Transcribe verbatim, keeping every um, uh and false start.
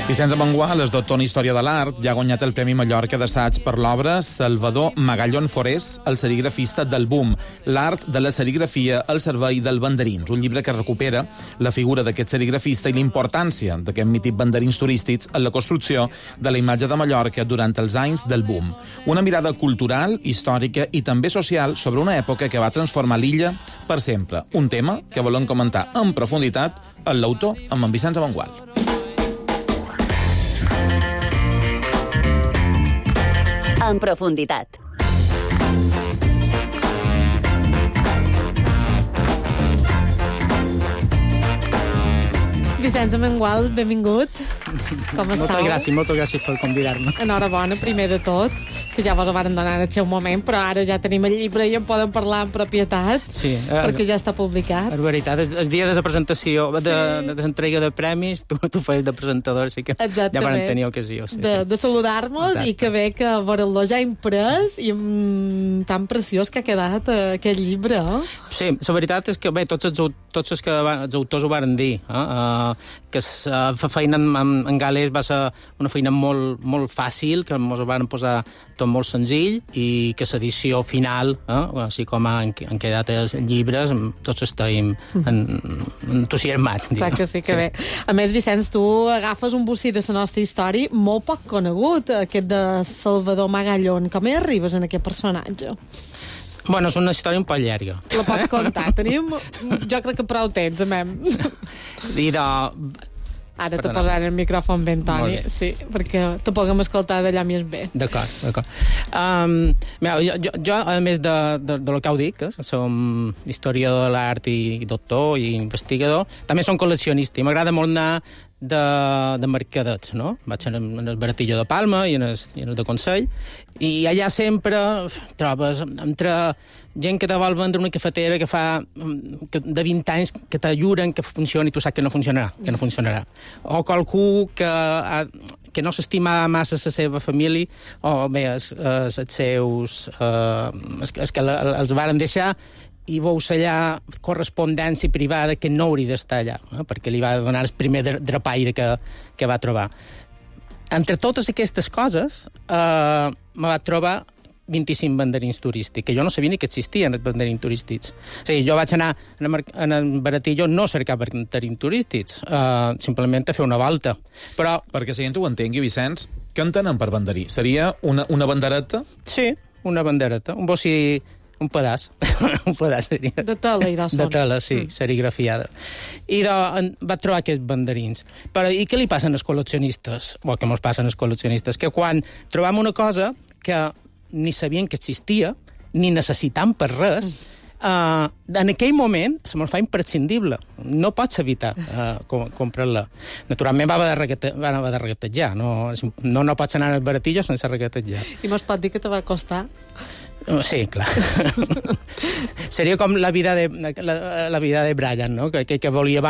Vicenç Amengual és doctor en Història de l'Art i ha guanyat el Premi Mallorca d'assaig per l'obra Salvador Magallón Forés, el serigrafista del boom, l'art de la serigrafia al servei del banderins, un llibre que recupera la figura d'aquest serigrafista i la importància d'aquest mític banderins turístics en la construcció de la imatge de Mallorca durant els anys del boom. Una mirada cultural, històrica i també social sobre una època que va transformar l'illa per sempre. Un tema que volem comentar en profunditat amb l'autor, amb en Vicenç Amengual. En profunditat. Vicenç Amengual, benvingut. Com estàu? Moltes gràcies, moltes gràcies per convidar-me. Enhorabona, primer de tot, que ja vos ho van donar en el seu moment, però ara ja tenim el llibre i en podem parlar en propietat, sí, eh, perquè ja està publicat. És veritat, el, el dia de la presentació, de, sí. de l'entrega de premis, tu, tu feies de presentador, així que exactament. Ja van tenir ocasió. Sí, de, sí. de saludar-nos i que bé que veure-lo ja imprès i mm, tan preciós que ha quedat eh, aquest llibre. Eh? Sí, la veritat és que bé, tots els, tots els, que van, els autors ho van dir, eh? Uh, que la uh, feina en, en, en gal·lès va ser una feina molt, molt fàcil, que ens ho van posar tot molt senzill i que l'edició final, eh, així com han, han quedat els llibres, tots estem en, entusiasmats. Clar que sí, que sí. Bé. A més, Vicenç, tu agafes un bocí de la nostra història molt poc conegut, aquest de Salvador Magallón. Com hi arribes en aquest personatge? Bueno, és una història un poc llarga. La pots contar. Tenim, jo crec que prou temps, amem. I de... Ara te posaré el micròfon ben, Toni, sí, perquè te puguem escoltar d'allà més bé. D'acord, d'acord. Um, mira, jo, jo, jo, a més de, de, de lo que heu dit, que som historiador de l'art i doctor i investigador, també som col·leccionista i m'agrada molt anar de, de mercadets, no? Vaig en, en el Baratillo de Palma i en el, i en el de Consell, i allà sempre trobes entre gent que te vol vendre una cafetera que fa que de vint anys que t'ajuren que funcioni i tu saps que no funcionarà, que no funcionarà. O qualcú que, que no s'estima massa la seva família, o bé, els, els, els seus... Eh, els, els que els varen deixar i veus allà correspondència privada que no hauria d'estar allà, eh, perquè li va donar el primer drapaire que, que va trobar. Entre totes aquestes coses, eh, me va trobar vint-i-cinc banderins turístics, que jo no sabia ni que existien els banderins turístics. O sigui, jo vaig anar en el Baratillo no a cercar banderins turístics, uh, simplement a fer una volta. Però... Perquè si gent ho entengui, Vicenç, què entenem per banderí? Seria una, una bandereta? Sí, una bandereta, un bocí... Un pedaç. un pedaç seria. De tela i de son. De tela, sí, mm. serigrafiada. I de, en, va trobar aquests banderins. Però i què li passen als col·leccionistes? O què mos passen als col·leccionistes? Que quan trobam una cosa que ni sabien que existia, ni necessitam per res, uh, en aquell moment se me'l fa imprescindible. No pots evitar uh, com, comprar-la. Naturalment va haver de, reguete, va haver de regatejar. No, no, no pots anar al Baratillo sense regatejar. I mos pot dir que te va costar? Sí, clar. Seria com la vida de, la, la vida de Brian, no? que, que, que volia